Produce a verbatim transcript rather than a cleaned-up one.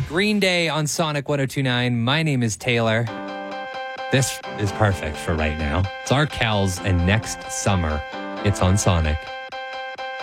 Green Day on Sonic one oh two point nine. My name is Taylor. This is perfect for right now. It's Arkells, and next summer, it's on Sonic.